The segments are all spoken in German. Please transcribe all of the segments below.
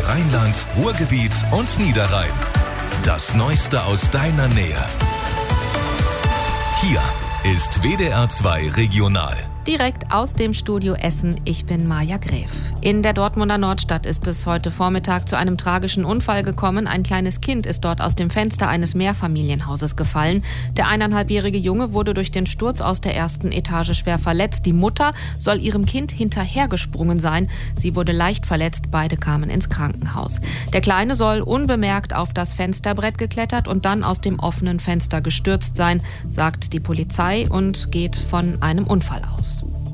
Rheinland, Ruhrgebiet und Niederrhein. Das Neueste aus deiner Nähe. Hier ist WDR 2 Regional. Direkt aus dem Studio Essen, ich bin Maja Gräf. In der Dortmunder Nordstadt ist es heute Vormittag zu einem tragischen Unfall gekommen. Ein kleines Kind ist dort aus dem Fenster eines Mehrfamilienhauses gefallen. Der 1,5-jährige Junge wurde durch den Sturz aus der ersten Etage schwer verletzt. Die Mutter soll ihrem Kind hinterhergesprungen sein. Sie wurde leicht verletzt, beide kamen ins Krankenhaus. Der Kleine soll unbemerkt auf das Fensterbrett geklettert und dann aus dem offenen Fenster gestürzt sein, sagt die Polizei und geht von einem Unfall aus.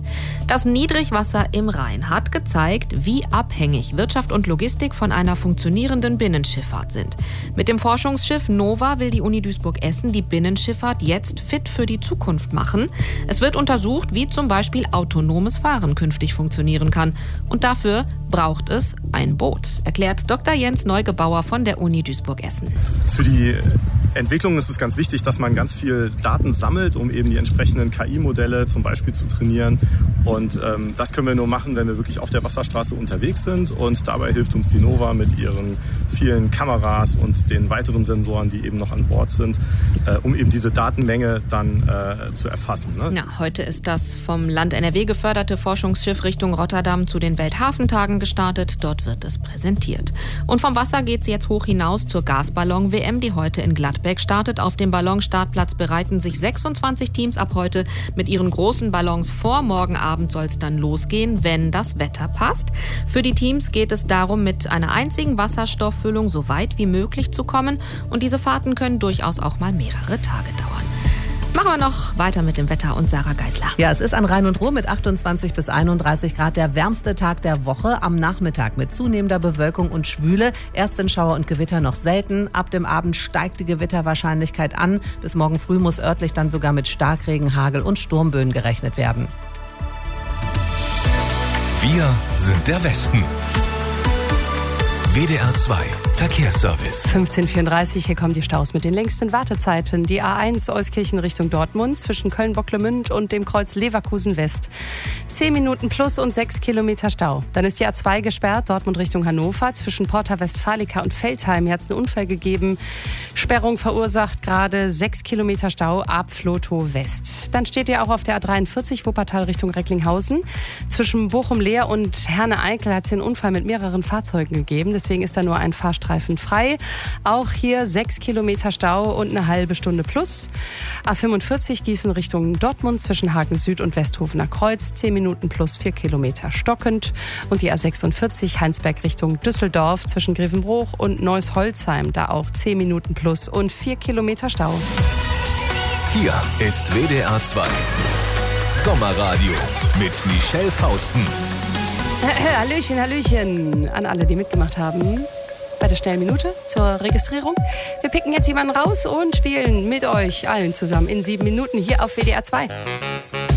Das Niedrigwasser im Rhein hat gezeigt, wie abhängig Wirtschaft und Logistik von einer funktionierenden Binnenschifffahrt sind. Mit dem Forschungsschiff Nova will die Uni Duisburg-Essen die Binnenschifffahrt jetzt fit für die Zukunft machen. Es wird untersucht, wie zum Beispiel autonomes Fahren künftig funktionieren kann. Und dafür braucht es ein Boot, erklärt Dr. Jens Neugebauer von der Uni Duisburg-Essen. Für die Entwicklung ist es ganz wichtig, dass man ganz viel Daten sammelt, um eben die entsprechenden KI-Modelle zum Beispiel zu trainieren. Und das können wir nur machen, wenn wir wirklich auf der Wasserstraße unterwegs sind. Und dabei hilft uns die Nova mit ihren vielen Kameras und den weiteren Sensoren, die eben noch an Bord sind, um eben diese Datenmenge dann zu erfassen. Ne? Ja, heute ist das vom Land NRW geförderte Forschungsschiff Richtung Rotterdam zu den Welthafentagen gestartet. Dort wird es präsentiert. Und vom Wasser geht es jetzt hoch hinaus zur Gasballon-WM, die heute in Gladbeck startet. Auf dem Ballonstartplatz bereiten sich 26 Teams ab heute mit ihren großen Ballons vor. Morgen Abend soll es dann losgehen, wenn das Wetter passt. Für die Teams geht es darum, mit einer einzigen Wasserstofffüllung so weit wie möglich zu kommen. Und diese Fahrten können durchaus auch mal mehrere Tage dauern. Machen wir noch weiter mit dem Wetter und Sarah Geisler. Ja, es ist an Rhein und Ruhr mit 28 bis 31 Grad der wärmste Tag der Woche. Am Nachmittag mit zunehmender Bewölkung und Schwüle. Erst sind Schauer und Gewitter noch selten. Ab dem Abend steigt die Gewitterwahrscheinlichkeit an. Bis morgen früh muss örtlich dann sogar mit Starkregen, Hagel und Sturmböen gerechnet werden. Wir sind der Westen. WDR 2 Verkehrsservice. 15:34, hier kommen die Staus mit den längsten Wartezeiten. Die A1 Euskirchen Richtung Dortmund zwischen Köln-Bocklemünd und dem Kreuz Leverkusen West. 10 Minuten plus und 6 Kilometer Stau. Dann ist die A2 gesperrt, Dortmund Richtung Hannover. Zwischen Porta Westfalica und Veltheim hat es einen Unfall gegeben. Sperrung verursacht gerade 6 Kilometer Stau ab Flotow West. Dann steht ihr auch auf der A43 Wuppertal Richtung Recklinghausen. Zwischen Bochum-Leer und Herne-Eickel hat es einen Unfall mit mehreren Fahrzeugen gegeben. Deswegen ist da nur ein Fahrstreifen frei. Auch hier 6 Kilometer Stau und eine halbe Stunde plus. A45 Gießen Richtung Dortmund zwischen Hagen Süd und Westhofener Kreuz. 10 Minuten plus 4 Kilometer stockend. Und die A46 Heinsberg Richtung Düsseldorf zwischen Grevenbruch und Neuss-Holzheim. Da auch 10 Minuten plus und 4 Kilometer Stau. Hier ist WDR 2 Sommerradio mit Michelle Fausten. Hallöchen, Hallöchen an alle, die mitgemacht haben bei der schnellen Minute zur Registrierung. Wir picken jetzt jemanden raus und spielen mit euch allen zusammen in 7 Minuten hier auf WDR 2.